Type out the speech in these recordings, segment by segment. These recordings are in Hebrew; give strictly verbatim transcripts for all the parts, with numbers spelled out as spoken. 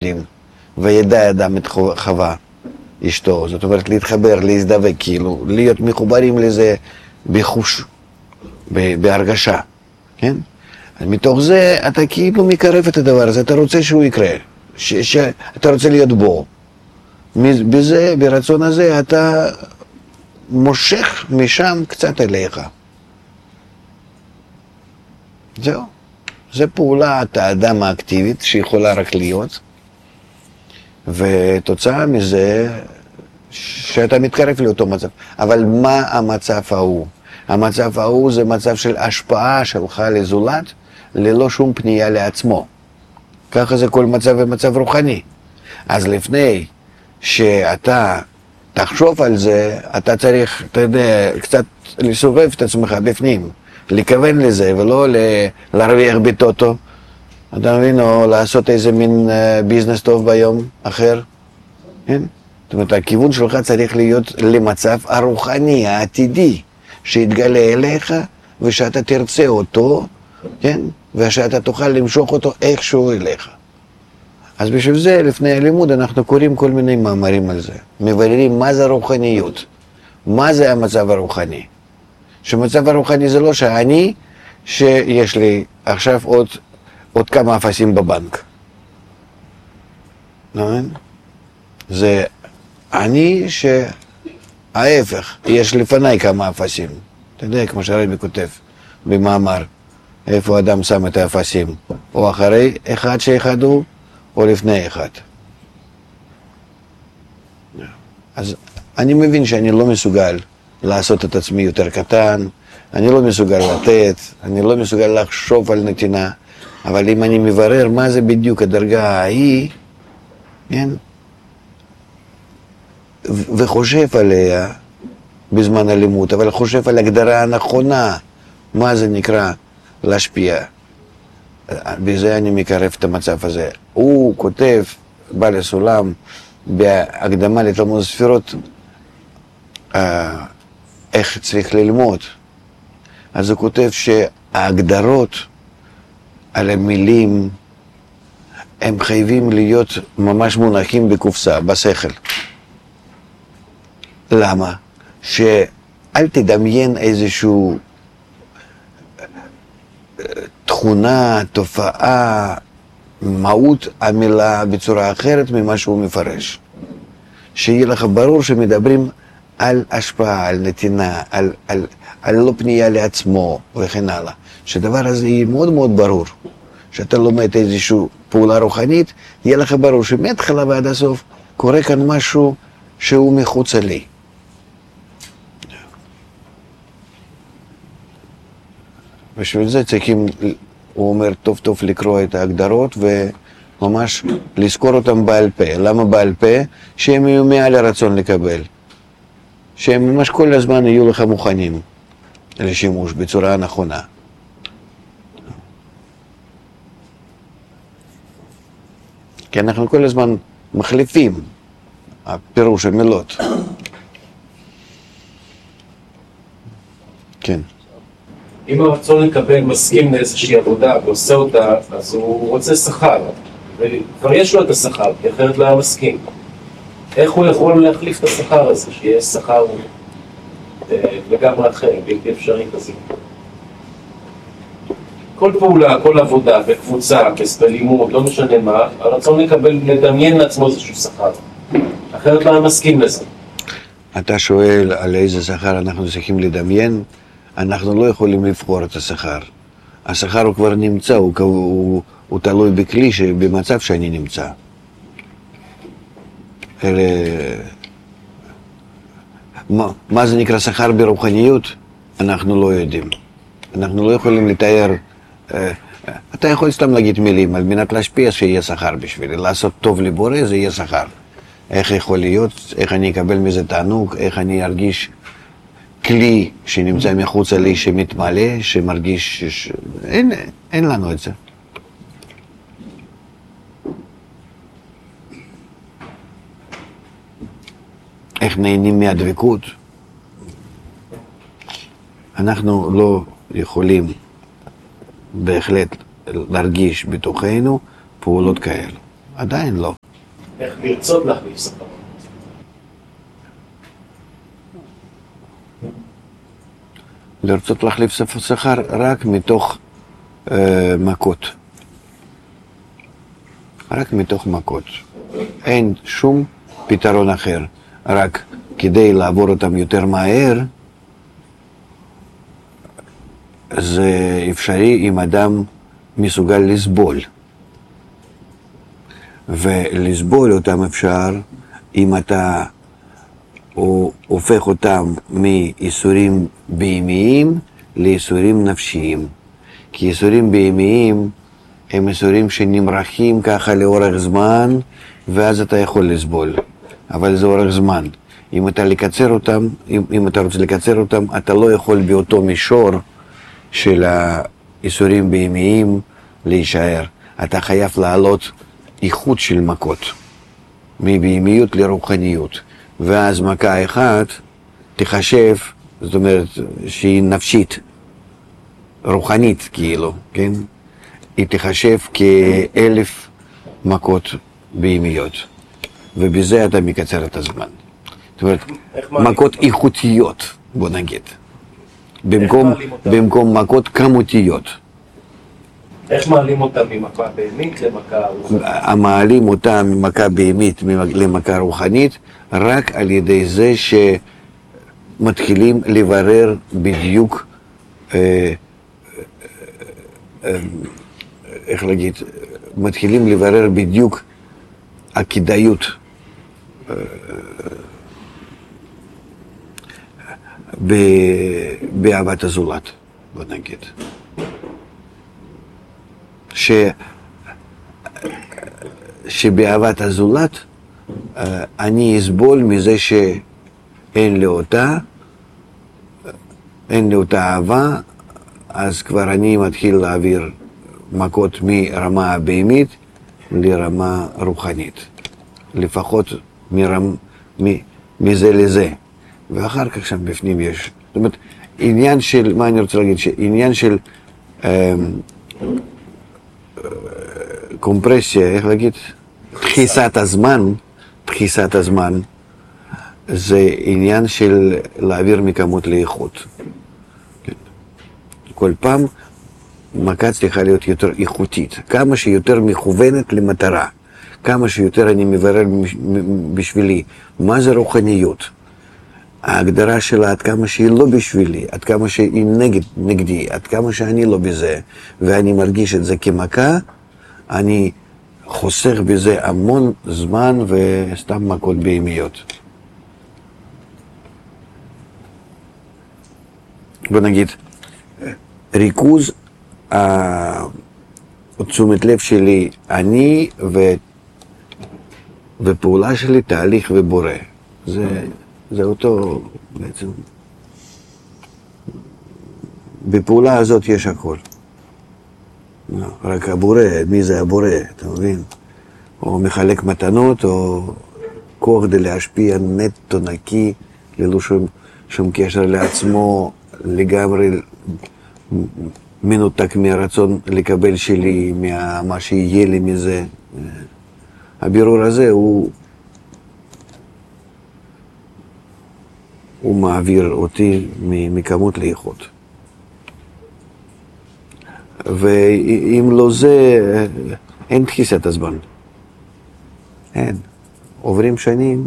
שכלים, וידע אדם את חווה אשתו, זאת אומרת להתחבר, להזדווג, כאילו, להיות מחוברים לזה בחוש, בהרגשה, כן? מתוך זה אתה כאילו מקרב את הדבר הזה, אתה רוצה שהוא יקרה, ש, ש, אתה רוצה להיות בו. בזה, ברצון הזה, אתה מושך משם קצת אליך. זהו. זה פעולת האדם האקטיבית שיכולה רק להיות, ותוצאה מזה שאתה מתקרב לאותו מצב. אבל מה המצב ההוא? המצב ההוא זה מצב של השפעה שלך לזולת, ללא שום פנייה לעצמו. ככה זה כל מצב ומצב רוחני. אז לפני שאתה תחשוב על זה, אתה צריך, אתה יודע, קצת לסובב את עצמך בפנים, לכוון לזה, ולא להרוויח בטוטו, אתה מבין, או לעשות איזה מין ביזנס טוב ביום אחר, כן? זאת אומרת, הכיוון שלך צריך להיות למצב הרוחני, העתידי, שיתגלה אליך, ושאתה תרצה אותו, כן? ושאתה תוכל למשוך אותו איכשהו אליך. אז בשביל זה, לפני הלימוד, אנחנו קוראים כל מיני מאמרים על זה. מבררים מה זה רוחניות, מה זה המצב הרוחני. שמצב הרוחני זה לא שאני, שיש לי עכשיו עוד, עוד כמה אפסים בבנק. נכון? זה אני שההפך, יש לפניי כמה אפסים. אתה יודע, כמו שהרבי כותב במאמר, איפה אדם שם את האפסים, או אחרי אחד שאחד הוא, או לפני אחד. אז אני מבין שאני לא מסוגל לעשות את עצמי יותר קטן, אני לא מסוגל לתת, אני לא מסוגל לחשוב על נתינה, אבל אם אני מברר מה זה בדיוק הדרגה ההיא, כן? וחושב עליה בזמן הלימוד, אבל חושב על הגדרה הנכונה, מה זה נקרא להשפיע. בזה אני מקרב את המצב הזה. הוא כותב, בעל הסולם, בהקדמה לתלמוד ספירות, אה, איך צריך ללמוד. אז הוא כותב שההגדרות על המילים, הם חייבים להיות ממש מונחים בקופסה, בשכל. למה? שאל תדמיין איזשהו תכונה, תופעה, מהות המילה בצורה אחרת ממה שהוא מפרש. שיהיה לך ברור שמדברים על השפעה, על נתינה, על, על, על לא פנייה לעצמו וכן הלאה. שדבר הזה יהיה מאוד מאוד ברור. שאתה לומד איזושהי פעולה רוחנית, יהיה לך ברור שמהתחלה ועד הסוף קורה כאן משהו שהוא מחוץ לי. בשביל זה צריכים, הוא אומר, טוב טוב לקרוא את ההגדרות וממש לזכור אותם בעל פה. למה בעל פה? שהם יהיו מעל הרצון לקבל. שהם ממש כל הזמן יהיו לך מוכנים לשימוש בצורה נכונה. כי אנחנו כל הזמן מחליפים הפירוש המילות. כן. אם הרצון לקבל מסכים לאיזושהי עבודה ועושה אותה, אז הוא רוצה שכר. וכבר יש לו את השכר, כי אחרת לא היה מסכים. איך הוא יכול להחליף את השכר הזה, שיהיה שכר לגמרי אחר, בלתי אפשרי כזה? כל פעולה, כל עבודה, בקבוצה, בלימוד, לא משנה מה, הרצון לקבל, לדמיין לעצמו איזשהו שכר. אחרת לא היה מסכים לזה. אתה שואל על איזה שכר אנחנו צריכים לדמיין, אנחנו לא יכולים לבחור את השכר. השכר הוא כבר נמצא, הוא, הוא, הוא, הוא תלוי בכלי במצב שאני נמצא. אלה... מה, מה זה נקרא שכר ברוחניות? אנחנו לא יודעים. אנחנו לא יכולים לתאר... אתה יכול סתם להגיד מילים על מנת להשפיע שיהיה שכר בשבילי. לעשות טוב לבורא זה יהיה שכר. איך יכול להיות, איך אני אקבל מזה תענוג, איך אני ארגיש כלי שנמצא מחוץ לי שמתמלא, שמרגיש... ש... אין, אין לנו את זה. איך נהנים מהדבקות? אנחנו לא יכולים בהחלט להרגיש בתוכנו פעולות כאלו. עדיין לא. איך לרצות להחליף שכר? לרצות להחליף שכר רק מתוך אה, מכות. רק מתוך מכות. אין שום פתרון אחר. רק כדי לעבור אותם יותר מהר, זה אפשרי אם אדם מסוגל לסבול. ולסבול אותם אפשר אם אתה הוא הופך אותם מאיסורים בהמיים לאיסורים נפשיים. כי איסורים בהמיים הם איסורים שנמרחים ככה לאורך זמן, ואז אתה יכול לסבול. אבל זה אורך זמן. אם אתה לקצר אותם, אם, אם אתה רוצה לקצר אותם, אתה לא יכול באותו מישור של האיסורים בהמיים להישאר. אתה חייב לעלות איכות של מכות, מבהמיות לרוחניות. ואז מכה אחת תחשב, זאת אומרת שהיא נפשית, רוחנית כאילו, כן? היא תחשב כאלף מכות בהמיות. ובזה אתה מקצר את הזמן. זאת אומרת, מכות איכותיות, בוא נגיד. במקום, במקום מכות כמותיות. איך מעלים אותה ממכה בהמית למכה רוחנית? מעלים אותה ממכה בהמית למכה רוחנית רק על ידי זה שמתחילים לברר בדיוק, אה, אה, איך להגיד, מתחילים לברר בדיוק הכדאיות אה, באהבת הזולת, בוא נגיד. ש... שבאהבת הזולת אני אסבול מזה שאין לי אותה, אין לי אותה אהבה, אז כבר אני מתחיל להעביר מכות מרמה הבהמית לרמה רוחנית. לפחות מרמ... מזה לזה. ואחר כך שם בפנים יש. זאת אומרת, עניין של, מה אני רוצה להגיד? עניין של אה, קומפרסיה, איך להגיד? דחיסת הזמן, דחיסת הזמן, זה עניין של להעביר מכמות לאיכות. כל פעם מכה צריכה להיות יותר איכותית, כמה שיותר מכוונת למטרה, כמה שיותר אני מברר בשבילי, מה זה רוחניות? ההגדרה שלה עד כמה שהיא לא בשבילי, עד כמה שהיא נגד, נגדי, עד כמה שאני לא בזה, ואני מרגיש את זה כמכה, אני חוסך בזה המון זמן וסתם מכות בהמיות. בוא נגיד, ריכוז תשומת לב שלי, אני ו... ופעולה שלי, תהליך ובורא. זה, זה אותו בעצם. בפעולה הזאת יש הכל. רק הבורא, מי זה הבורא, אתה מבין? או מחלק מתנות, או כוח כדי להשפיע נטו נקי, ללא שום, שום קשר לעצמו, לגמרי מנותק מהרצון לקבל שלי, מה שיהיה לי מזה. הבירור הזה הוא, הוא מעביר אותי מכמות לאיכות. ואם לא זה, אין דחיסת הזמן. אין. עוברים שנים,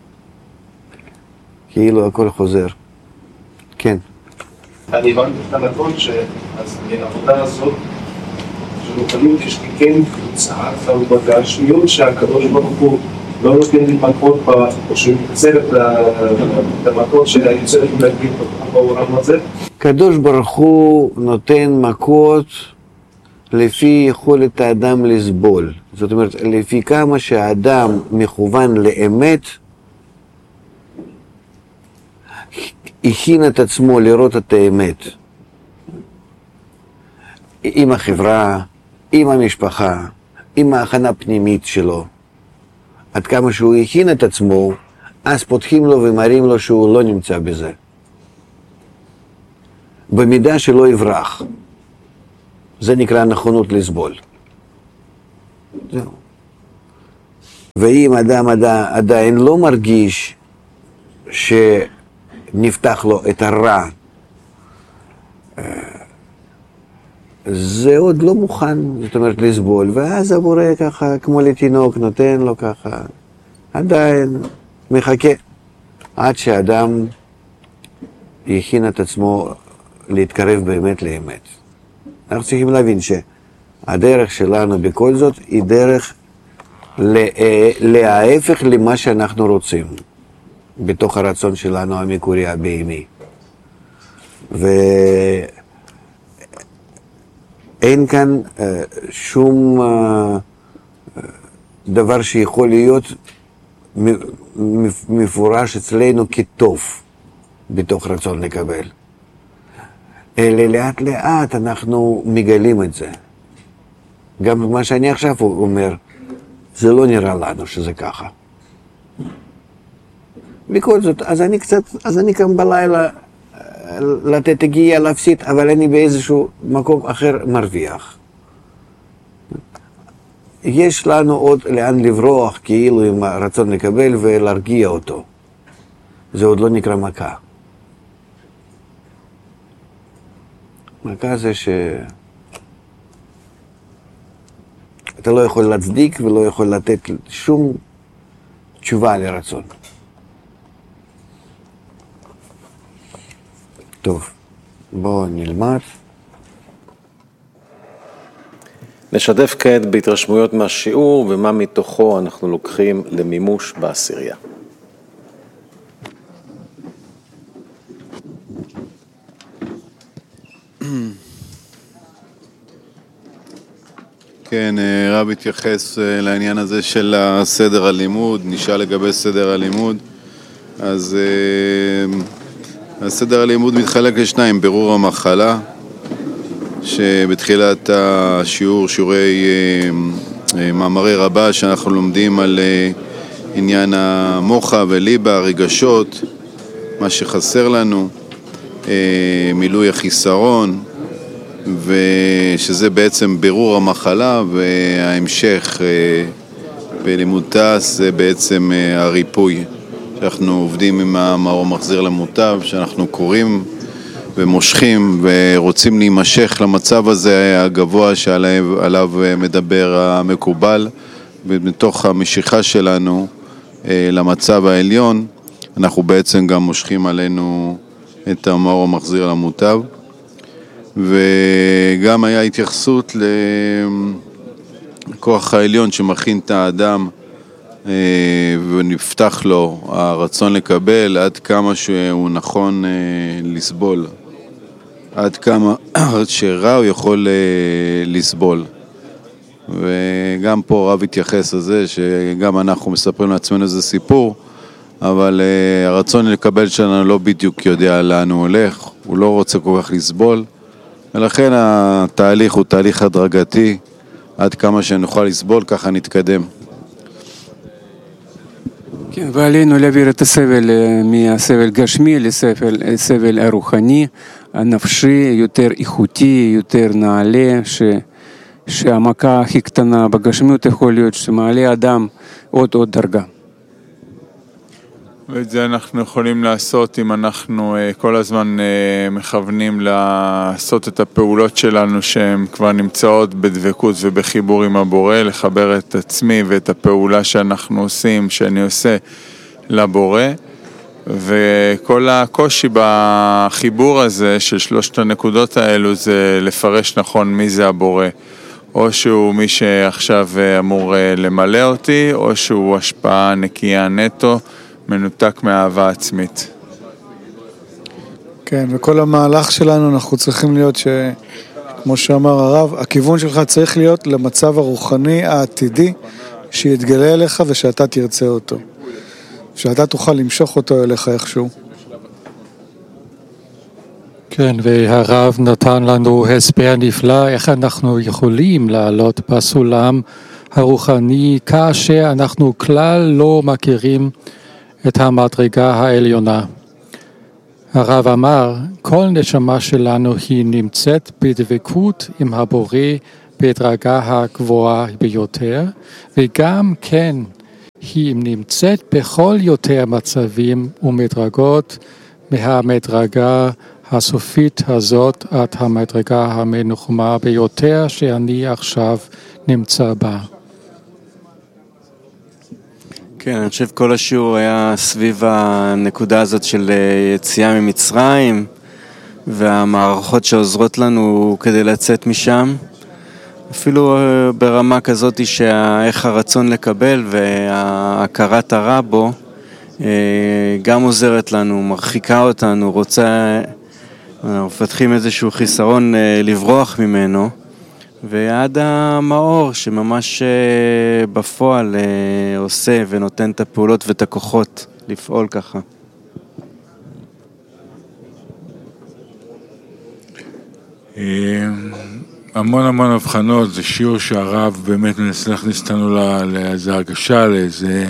כאילו הכל חוזר. כן. אני הבנתי את הנתון שאז העבודה הזאת, שנוכנים כשתיקן קבוצה, אבל בגשמיות שהקדוש ברוך הוא לא נותן לי מכות, או שהוא מקצר את המכות שהיוצרת להגיד בעולם הזה. הקדוש ברוך הוא נותן מכות לפי יכולת האדם לסבול. זאת אומרת, לפי כמה שהאדם מכוון לאמת, הכין את עצמו לראות את האמת. עם החברה, עם המשפחה, עם ההכנה הפנימית שלו. עד כמה שהוא הכין את עצמו, אז פותחים לו ומראים לו שהוא לא נמצא בזה. במידה שלא יברח. זה נקרא נכונות לסבול. זהו. ואם אדם עדיין לא מרגיש שנפתח לו את הרע, זה עוד לא מוכן, זאת אומרת, לסבול, ואז הבורא ככה, כמו לתינוק, נותן לו ככה, עדיין מחכה, עד שאדם יכין את עצמו להתקרב באמת לאמת. אנחנו צריכים להבין שהדרך שלנו בכל זאת היא דרך להפך למה שאנחנו רוצים, בתוך הרצון שלנו המקורי הבהמי. ואין כאן uh, שום uh, דבר שיכול להיות מפורש אצלנו כטוב בתוך רצון לקבל. אלא לאט לאט אנחנו מגלים את זה. גם מה שאני עכשיו אומר, זה לא נראה לנו שזה ככה. בכל זאת, אז אני קצת, אז אני קם בלילה לתת הגיעה להפסיד, אבל אני באיזשהו מקום אחר מרוויח. יש לנו עוד לאן לברוח, כאילו עם הרצון לקבל ולהרגיע אותו. זה עוד לא נקרא מכה. מכה זה ש... אתה לא יכול להצדיק ולא יכול לתת שום תשובה לרצון. טוב, בואו נלמד. נשתף כעת בהתרשמויות מהשיעור ומה מתוכו אנחנו לוקחים למימוש בעשירייה. כן, רב התייחס לעניין הזה של סדר הלימוד, נשאל לגבי סדר הלימוד. אז הסדר הלימוד מתחלק לשניים, בירור המחלה, שבתחילת השיעור, שיעורי מאמרי רבה, שאנחנו לומדים על עניין המוחה וליבה, הרגשות, מה שחסר לנו, מילוי החיסרון, ושזה בעצם בירור המחלה, וההמשך בלימוד תעש זה בעצם הריפוי. שאנחנו עובדים עם המאור מחזיר למוטב, שאנחנו קוראים ומושכים ורוצים להימשך למצב הזה הגבוה שעליו מדבר המקובל, ומתוך המשיכה שלנו למצב העליון, אנחנו בעצם גם מושכים עלינו את המאור המחזיר למוטב. וגם היה התייחסות לכוח העליון שמכין את האדם ונפתח לו הרצון לקבל, עד כמה שהוא נכון לסבול, עד כמה שרע הוא יכול לסבול. וגם פה רב התייחס לזה שגם אנחנו מספרים לעצמנו איזה סיפור, אבל הרצון לקבל שלנו לא בדיוק יודע לאן הוא הולך, הוא לא רוצה כל כך לסבול, ולכן התהליך הוא תהליך הדרגתי, עד כמה שנוכל לסבול ככה נתקדם. כן, ועלינו להעביר את הסבל מהסבל גשמי לסבל סבל הרוחני, הנפשי, יותר איכותי, יותר נעלה, ש, שהמכה הכי קטנה בגשמיות יכול להיות שמעלה אדם עוד עוד דרגה. ואת זה אנחנו יכולים לעשות אם אנחנו כל הזמן מכוונים לעשות את הפעולות שלנו שהן כבר נמצאות בדבקות ובחיבור עם הבורא, לחבר את עצמי ואת הפעולה שאנחנו עושים, שאני עושה לבורא, וכל הקושי בחיבור הזה של שלושת הנקודות האלו זה לפרש נכון מי זה הבורא, או שהוא מי שעכשיו אמור למלא אותי, או שהוא השפעה נקייה נטו, מנותק מהאהבה עצמית. כן, וכל המהלך שלנו אנחנו צריכים להיות ש... כמו שאמר הרב, הכיוון שלך צריך להיות למצב הרוחני העתידי שיתגלה אליך ושאתה תרצה אותו. שאתה תוכל למשוך אותו אליך איכשהו. כן, והרב נתן לנו הסבר נפלא איך אנחנו יכולים לעלות בסולם הרוחני כאשר אנחנו כלל לא מכירים את המדרגה העליונה. הרב אמר, כל נשמה שלנו היא נמצאת בדבקות עם הבורא בדרגה הגבוהה ביותר, וגם כן היא נמצאת בכל יותר מצבים ומדרגות מהמדרגה הסופית הזאת עד המדרגה המנוחמה ביותר שאני עכשיו נמצא בה. כן, אני חושב כל השיעור היה סביב הנקודה הזאת של יציאה ממצרים והמערכות שעוזרות לנו כדי לצאת משם. אפילו ברמה כזאת שאיך הרצון לקבל וההכרת הרע בו גם עוזרת לנו, מרחיקה אותנו, רוצה, מפתחים איזשהו חיסרון לברוח ממנו, ועד המאור שממש בפועל עושה ונותן את הפעולות ואת הכוחות לפעול ככה. המון המון הבחנות, זה שיעור שהרב באמת מנסה להכניס אותנו לאיזו הרגשה, לאיזה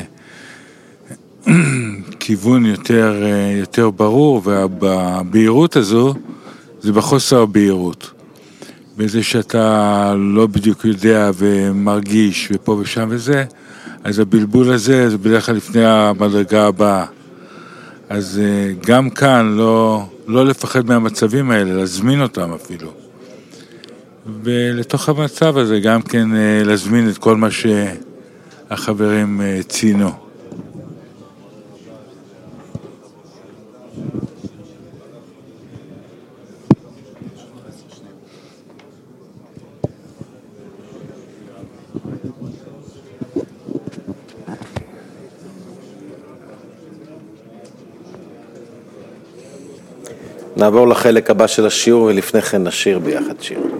כיוון יותר, יותר ברור, והבהירות הזו זה בחוסר הבהירות. בזה שאתה לא בדיוק יודע ומרגיש ופה ושם וזה, אז הבלבול הזה זה בדרך כלל לפני המדרגה הבאה. אז גם כאן לא, לא לפחד מהמצבים האלה, להזמין אותם אפילו. ולתוך המצב הזה גם כן להזמין את כל מה שהחברים ציינו. נעבור לחלק הבא של השיעור ולפני כן נשיר ביחד שיר.